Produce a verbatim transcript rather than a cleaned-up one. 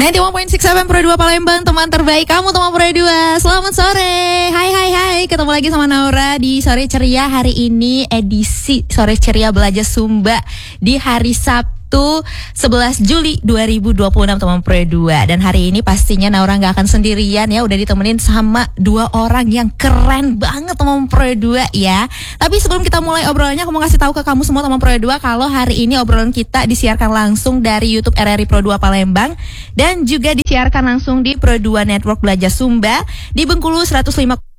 sembilan puluh satu titik enam Pro dua Palembang, teman terbaik kamu teman Pro dua. Selamat sore. Hai hai hai, ketemu lagi sama Naura di Sore Ceria hari ini, edisi Sore Ceria Belajar Sumba di hari Sabtu sebelas Juli dua ribu dua puluh enam teman Pro dua. Dan hari ini pastinya Naura gak akan sendirian ya, udah ditemenin sama dua orang yang keren banget teman Pro dua ya. Tapi sebelum kita mulai obrolannya, aku mau kasih tahu ke kamu semua teman Pro dua kalau hari ini obrolan kita disiarkan langsung dari YouTube R R I Pro dua Palembang dan juga disiarkan langsung di Pro dua Network Belajar Sumba di Bengkulu seratus lima